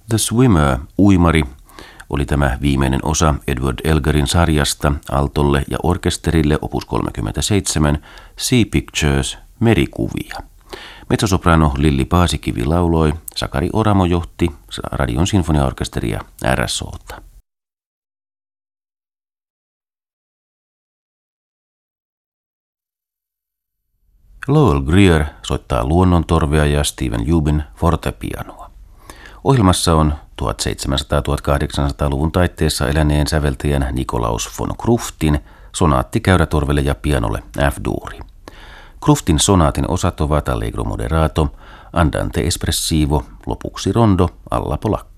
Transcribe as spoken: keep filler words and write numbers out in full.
The Swimmer, uimari, oli tämä viimeinen osa Edward Elgarin sarjasta altolle ja orkesterille opus kolmekymmentäseitsemän Sea Pictures, merikuvia. Mezzosoprano Lilli Paasikivi lauloi, Sakari Oramo johti Radion sinfoniaorkesteria R S O:ta. Lowell Greer soittaa luonnontorvea ja Stephen Eubin fortepianoa. Ohjelmassa on tuhatseitsemänsataa-tuhatkahdeksansataaluvun taitteessa eläneen säveltäjän Nikolaus von Kruftin sonaatti käydätorvelle ja pianolle F-duuri. Kruftin sonaatin osat ovat Allegro moderato, Andante espressivo, lopuksi rondo alla polacco.